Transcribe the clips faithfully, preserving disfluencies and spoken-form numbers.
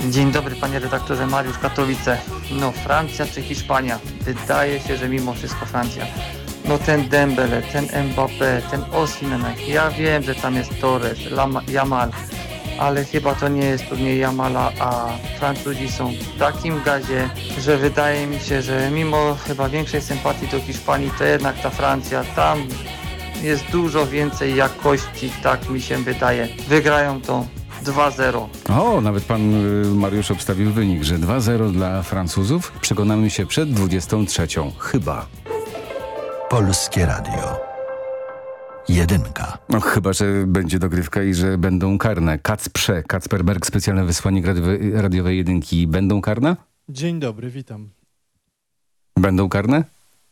Dzień dobry, panie redaktorze. Mariusz, Katowice. No, Francja czy Hiszpania? Wydaje się, że mimo wszystko Francja. No ten Dembele, ten Mbappé, ten Osimhen. Ja wiem, że tam jest Torres, Lama, Yamal, ale chyba to nie jest turniej Yamala, a Francuzi są w takim gazie, że wydaje mi się, że mimo chyba większej sympatii do Hiszpanii, to jednak ta Francja, tam jest dużo więcej jakości, tak mi się wydaje. Wygrają to dwa zero. O, nawet pan y, Mariusz obstawił wynik, że dwa zero dla Francuzów. Przekonamy się przed dwudziestą trzecią. Chyba. Polskie Radio. Jedynka. No chyba, że będzie dogrywka i że będą karne. Kacprze, Kacperberg, specjalny wysłannik radiowej, radiowej jedynki. Będą karne? Dzień dobry, witam. Będą karne?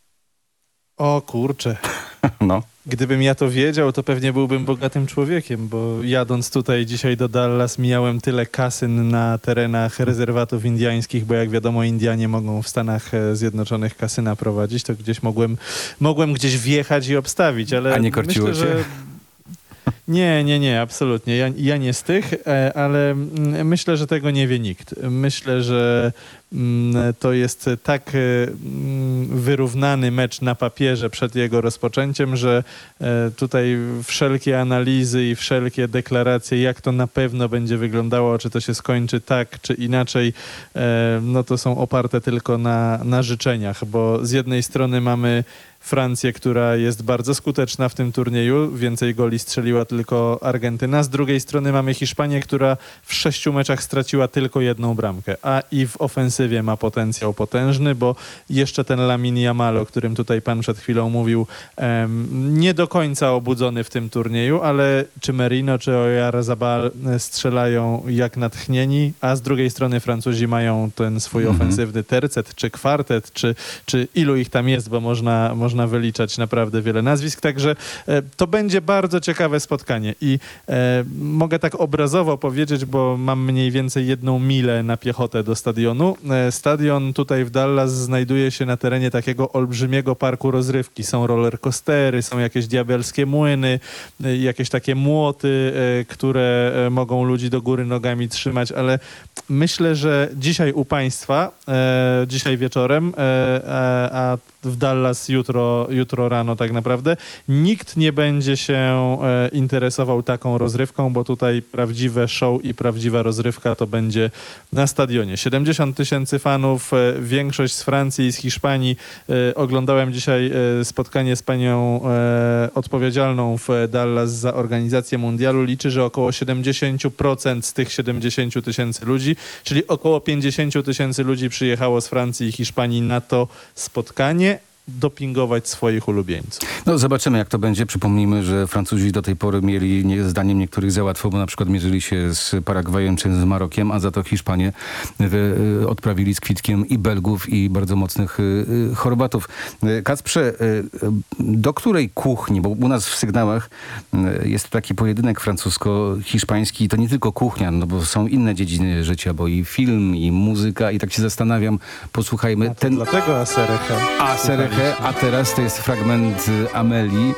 O kurczę. No. Gdybym ja to wiedział, to pewnie byłbym bogatym człowiekiem, bo jadąc tutaj dzisiaj do Dallas mijałem tyle kasyn na terenach rezerwatów indiańskich, bo jak wiadomo Indianie mogą w Stanach Zjednoczonych kasyna prowadzić, to gdzieś mogłem, mogłem gdzieś wjechać i obstawić, ale A nie korciło myślę, cię? że... Nie, nie, nie, absolutnie. Ja, ja nie z tych, e, ale mm, myślę, że tego nie wie nikt. Myślę, że mm, to jest tak mm, wyrównany mecz na papierze przed jego rozpoczęciem, że e, tutaj wszelkie analizy i wszelkie deklaracje, jak to na pewno będzie wyglądało, czy to się skończy tak, czy inaczej, e, no to są oparte tylko na, na życzeniach, bo z jednej strony mamy Francję, która jest bardzo skuteczna w tym turnieju. Więcej goli strzeliła tylko Argentyna. Z drugiej strony mamy Hiszpanię, która w sześciu meczach straciła tylko jedną bramkę. A i w ofensywie ma potencjał potężny, bo jeszcze ten Lamine Yamal, o którym tutaj pan przed chwilą mówił, em, nie do końca obudzony w tym turnieju, ale czy Merino, czy Oyarzabal strzelają jak natchnieni, a z drugiej strony Francuzi mają ten swój mhm. ofensywny tercet, czy kwartet, czy, czy ilu ich tam jest, bo można, można wyliczać naprawdę wiele nazwisk, także e, to będzie bardzo ciekawe spotkanie i e, mogę tak obrazowo powiedzieć, bo mam mniej więcej jedną milę na piechotę do stadionu. E, stadion tutaj w Dallas znajduje się na terenie takiego olbrzymiego parku rozrywki. Są rollercoastery, są jakieś diabelskie młyny, e, jakieś takie młoty, e, które e, mogą ludzi do góry nogami trzymać, ale myślę, że dzisiaj u państwa, e, dzisiaj wieczorem, e, a, a w Dallas jutro, jutro rano tak naprawdę, nikt nie będzie się e, interesował taką rozrywką, bo tutaj prawdziwe show i prawdziwa rozrywka to będzie na stadionie. siedemdziesiąt tysięcy fanów, e, większość z Francji i z Hiszpanii. E, oglądałem dzisiaj e, spotkanie z panią e, odpowiedzialną w Dallas za organizację mundialu. Liczy, że około siedemdziesiąt procent z tych siedemdziesięciu tysięcy ludzi, czyli około pięćdziesiąt tysięcy ludzi przyjechało z Francji i Hiszpanii na to spotkanie, dopingować swoich ulubieńców. No zobaczymy, jak to będzie. Przypomnijmy, że Francuzi do tej pory mieli, nie, zdaniem niektórych, za łatwo, bo na przykład mierzyli się z Paragwajem czy z Marokiem, a za to Hiszpanie wy, odprawili z kwitkiem i Belgów, i bardzo mocnych y, y, Chorwatów. Y, Kacprze, y, do której kuchni, bo u nas w sygnałach y, jest taki pojedynek francusko-hiszpański, to nie tylko kuchnia, no bo są inne dziedziny życia, bo i film, i muzyka, i tak się zastanawiam, posłuchajmy. A to ten... Dlatego Asereche. Asereche. A teraz to jest fragment Ameli.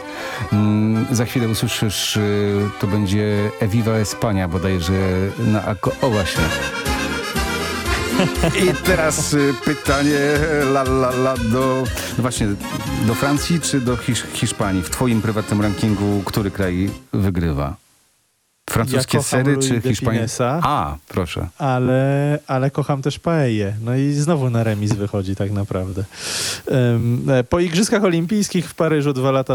Mm, za chwilę usłyszysz, y, to będzie Eviva Espania, bodajże na ako... O właśnie. I teraz y, pytanie la, la, la, do... No właśnie, do Francji czy do Hisz Hiszpanii? W twoim prywatnym rankingu który kraj wygrywa? Francuskie ja sery czy Hiszpania? A, proszę. Ale, ale kocham też paeję. No i znowu na remis wychodzi tak naprawdę. Um, po Igrzyskach Olimpijskich w Paryżu dwa lata